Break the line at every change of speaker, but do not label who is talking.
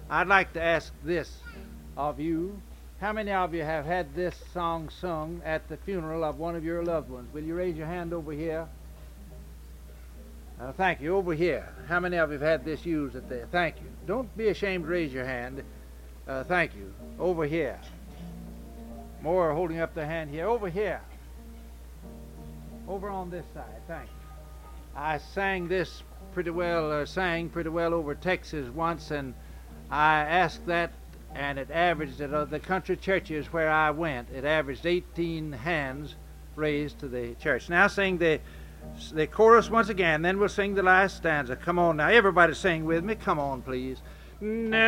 I'd like to ask this of you. How many of you have had this song sung at the funeral of one of your loved ones? Will you raise your hand over here? Thank you. Over here. How many of you have had this used at there? Thank you. Don't be ashamed to raise your hand. Thank you. Over here. More holding up their hand here. Over here. Over on this side. Thank you. I sang pretty well over Texas once, and I asked that, and it averaged at the country churches where I went, it averaged 18 hands raised to the church. Now sing the chorus once again, then we'll sing the last stanza. Come on now, everybody sing with me. Come on, please.